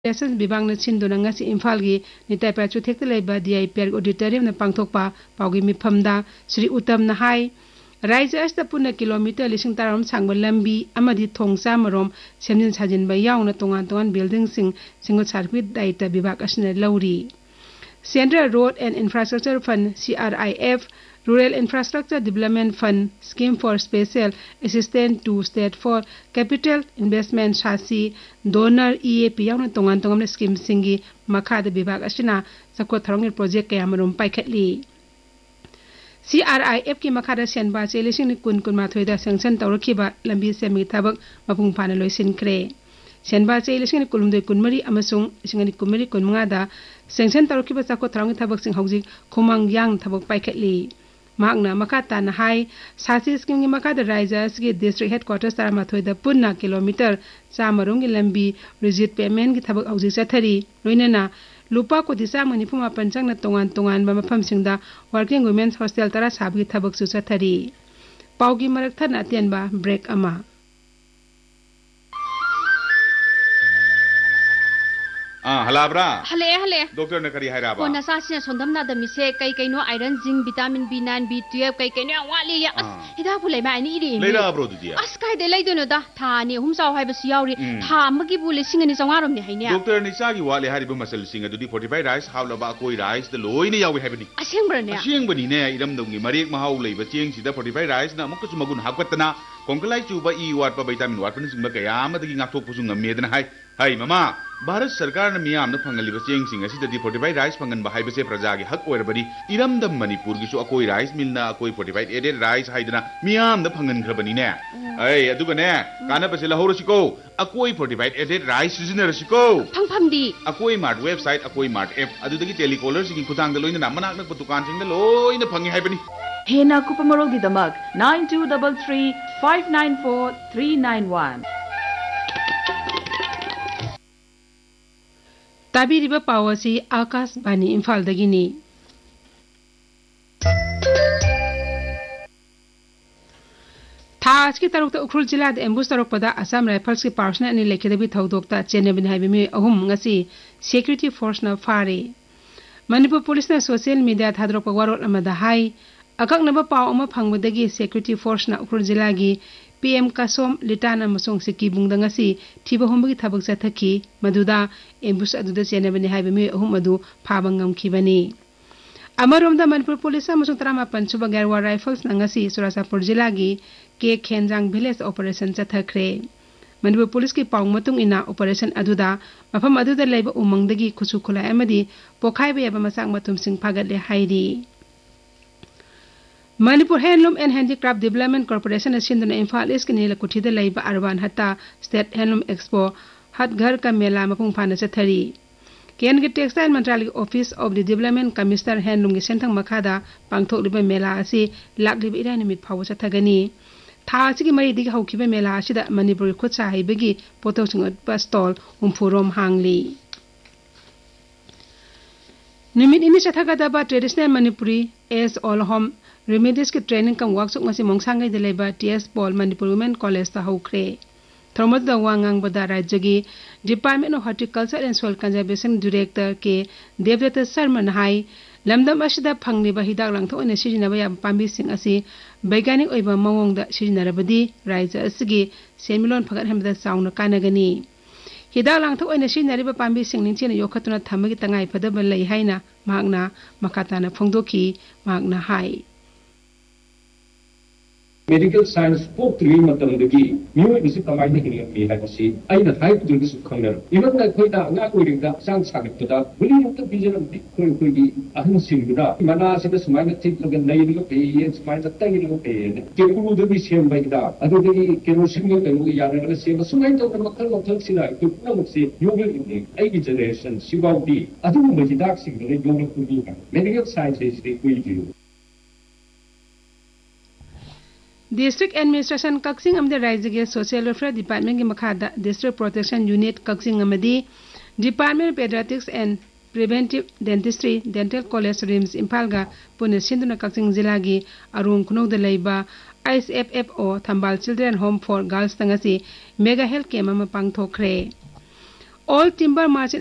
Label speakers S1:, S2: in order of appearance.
S1: lesson विभाग न छिंदुना ngasi imphal gi nitai pa chuthek te leiba DIPR auditorium na pangthokpa paugi mifamda Sri Uttam na hai Raija asta puna kilometer lising taram sangba lambi amadi thongsa marom semjin sajin ba yauna tongan building singot sarpit daita vibhag asna lauri Central Road and Infrastructure Fund CRIF Rural Infrastructure Development Fund Scheme for Special Assistance to State for Capital Investment Shasi Donor EAP yauna tongan scheme singi makhada vibhag asna sakot tharong project kayamarum paikhatli CRIF ki makhada senba chelising ni kun mathoi da sanction tawrakhiba lambi semi thabak mapung phana loisin kre senba chelising ni kulumdoi kunmari amasung singani kumari kunmanga da sanction tawrakhiba sakot tharong thabak sing hojik khomang yang thabak paikhatli magna makata na hai sasi scheme ni makada raijas ki district headquarters tara mathoi da punna kilometer chamarung gi lambi rigid payment gi thabak hojik sathari loinana lupa ko disa mani phuma panchang na tongan ba mafam singda working women's hostel tara sabgi thabak su sathari paugi marak than atyan ba break ama
S2: halabra
S3: hale
S2: doctor na kari haira ba
S3: ko na sasina sondamna da mise kai no iron zinc vitamin B9 B12 kai no wali ya as hida phulai ba ni iri
S2: leira bro du dia
S3: as kai de lai do no da tha ni hum saw hai ba su yauri tha amagi bule singani sangarom ni haini
S2: doctor ni sa gi wali hari ba masal singa du di 45 rice hawla ba koi rice de loi ni yawi haibani
S3: ashengbra ne
S2: ashengbani ne iram dong ni marik mahau leiba cheng sida 45 rice na amuk su magun hakatna kongkalai chu ba I wat pa vitamin wat pa sing ba kaya ma dagi ngak thok pusu ngam medna hai mama Bharat सरकार ने मियाम फंगली Cheng Singh 45 rice फंगन बहाइबसे प्रजा की हक ओरबनी इरमदम मणिपुर की अकोई rice मिलना अकोई 45 added rice हाइदना मियाम फंगन खरबनी ने ऐ अदुगने कानबसे लहौरसिको अकोई 45 added rice सिजनरसिको
S3: फंगफमदी
S2: अकोई mart website अकोई mart app अदुदगी telecaller सिंग खुतांग लोइना मनाक नक दुकान सिंग लोइना फंगी हाइबनी
S4: हेना कुपमरोग दिदमक 9233 594 391
S1: ताबीरिबा पावसी आकाश बानी इम्फाल दगिनी थाज की तरुक उखरुल जिला एम्बुस तरुकपदा असम राइफल्स की पार्सना अनि लेखिदबी थौदोक्ता चेनेबिन हाइबेमी अहुम ngasi सिक्युरिटी फोर्स ना फारे मणिपुर पुलिस ना सोशल मीडिया थादरोक वारोट अमदा हाई अककनबा पाव अमा फंगबदगी सिक्युरिटी फोर्स ना उखरुल जिला की PM Kasom Litana Masong Siki Bungdangasi Tiba Hombi Tabak Sataki Maduda Embus Aduda Senabani Habimi Humadu Pabangam Kibani Amarom da Manipur Police Masong Trama Pansuba Garwa Rifles Nangasi Surasa Purjilagi Ke Kenjang Village Operation Sathakre Manipur Police ki Pong Matung ina Operation Aduda Mafam Aduda Leba Umangdagi Kusukula Amadi Pokai Beba Masang Matum Sing Pagadle Haidi Manipur Handloom and Handicraft Development Corporation asinduna Imphal East kinila kuthida laiba Arwan Hatta State Handloom Expo Hat Ghar ka mela mapung phana chathari Ken ge Textile Mantralaya Office of the Development Commissioner Handloom ge senthang makhada pangthok liba mela asi lakliba ira nimit phaw chathagani tha asigi mari digi haukiba mela asida Manipur khutsa haibagi potok singot pa stall umpurom hangli Nimit ini chathagada ba traditional Manipuri as all home Remedies ki training kam workshop ngasi mongsang de leba TS Paul Manipur Women College ta hokre Thromat da wangang bada rajagi Department of Horticulture and Soil Conservation Director ke Devdata Sharma hai lamdam asida phangni ba hidak langtho ane sijina ba yam pambi sing asi baiganik oiba mawong da sijina rabadi raija asigi semilon phagat hamda sauna kanagani hidak langtho ane sijina riba pambi sing ningchena yokhatuna thamagi tangai phadaba lai haina magna makatana phongdoki magna hai
S5: Medical science folk three matamdagi new is kamai ni me hasi aina thai tu du khangner even da khoi da nga koi da sang sagit da buli ta vision khoi gi ahun sing da mana se da smai na thik logan nai ni pe ye smai da tai ni pe ke ku du bi sem bai da adu gi ke ro sing ga lu ya na se ma smai to ka makhal makhal sina ku na mu se you will in ai generation sibau di adu mu ji dak sing da yo ku ni medical science is the koi gi
S1: District Administration Kaksing amde Raijage Social Welfare Department ki makhada District Protection Unit Kaksing amadi Department of Pediatrics and Preventive Dentistry Dental College Rims Impalga Pune Sinduna Kaksing Zila gi Arung Kunok de Laiba ISFFO Thambal Children Home for Girls Tangasi Mega Health Camp ama pangthokre All timber merchant